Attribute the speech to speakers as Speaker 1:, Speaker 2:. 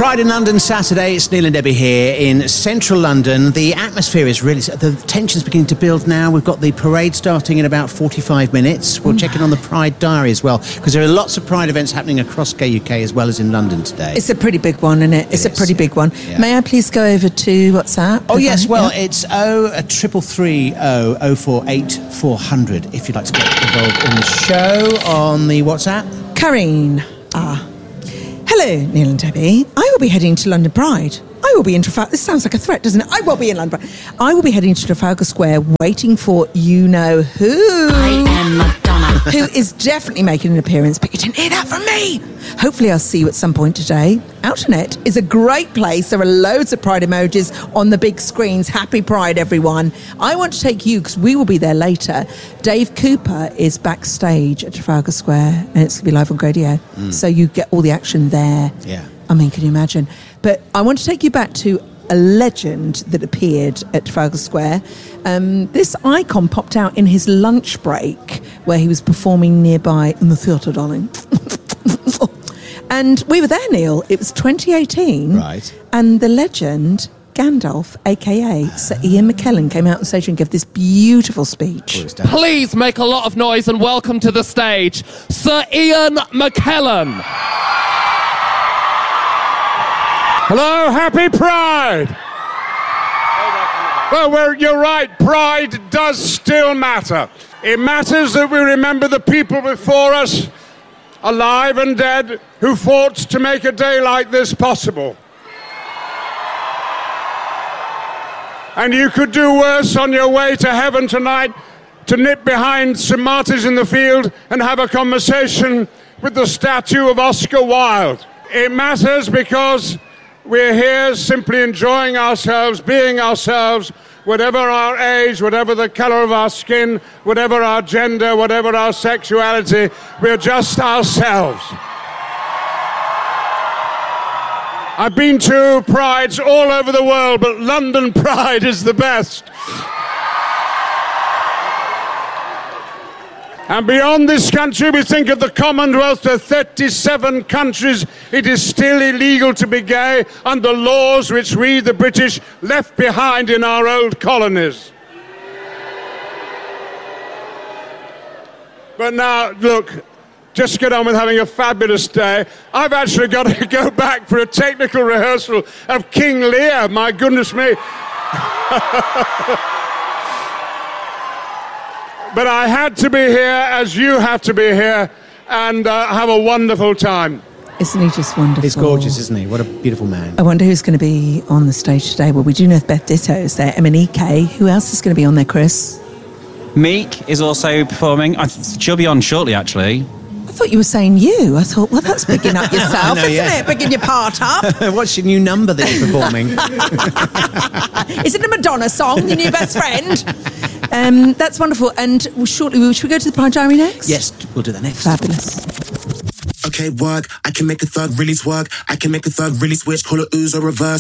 Speaker 1: Pride in London Saturday. It's Neil and Debbie here in central London. The atmosphere is really... The tension's beginning to build now. We've got the parade starting in about 45 minutes. We'll check in on the Pride Diary as well, because there are lots of Pride events happening across Gay UK as well as in London today.
Speaker 2: It's a pretty big one, isn't it? It's a pretty big one. Yeah. May I please go over to WhatsApp?
Speaker 1: Oh, yes. Well, it's 0330 048 400 if you'd like to get involved in the show on the WhatsApp.
Speaker 2: Karine. Hello, Neil and Debbie. I will be heading to London Pride. I will be in Trafalgar... This sounds like a threat, doesn't it? I will be in London Pride. I will be heading to Trafalgar Square waiting for you-know-who.
Speaker 3: I am Madonna.
Speaker 2: Who is definitely making an appearance, but you didn't hear that from me. Hopefully I'll see you at some point today. Outernet is a great place. There are loads of Pride emojis on the big screens. Happy Pride, everyone. I want to take you, because we will be there later. Dave Cooper is backstage at Trafalgar Square, and it's going to be live on Gradio. So you get all the action there.
Speaker 1: Yeah.
Speaker 2: I mean, can you imagine? But I want to take you back to a legend that appeared at Trafalgar Square. This icon popped out in his lunch break where he was performing nearby in the theatre, darling. And we were there, Neil. It was 2018.
Speaker 1: Right.
Speaker 2: And the legend, Gandalf, a.k.a. Sir Ian McKellen, came out on stage and gave this beautiful speech.
Speaker 4: Please make a lot of noise and welcome to the stage, Sir Ian McKellen.
Speaker 5: Hello, happy Pride! Well, you're right, Pride does still matter. It matters that we remember the people before us, alive and dead, who fought to make a day like this possible. And you could do worse on your way to heaven tonight to nip behind St. Martin's in the Field and have a conversation with the statue of Oscar Wilde. It matters because we're here simply enjoying ourselves, being ourselves, whatever our age, whatever the colour of our skin, whatever our gender, whatever our sexuality, we're just ourselves. I've been to prides all over the world, but London Pride is the best. And beyond this country, we think of the Commonwealth. Of 37 countries, it is still illegal to be gay under laws which we, the British, left behind in our old colonies. But now, look, just get on with having a fabulous day. I've actually got to go back for a technical rehearsal of King Lear, my goodness me. But I had to be here, as you have to be here, and have a wonderful time.
Speaker 2: Isn't he just wonderful?
Speaker 1: He's gorgeous, isn't he? What a beautiful man.
Speaker 2: I wonder who's going to be on the stage today. Well, we do know Beth Ditto is there, MNEK. Who else is going to be on there, Chris?
Speaker 6: Meek is also performing. She'll be on shortly, actually.
Speaker 2: I thought you were saying you. I thought, well, that's bigging up yourself, isn't it? Bigging your part up.
Speaker 1: What's your new number that you're performing?
Speaker 2: Is it a Madonna song, your new best friend? That's wonderful. And shortly, should we go to the Pride Diary next?
Speaker 1: Yes, we'll do that next.
Speaker 2: Fabulous.
Speaker 7: Okay, work. I can make a thug really twerk. I can make a thug really switch. Call it ooze or reverse.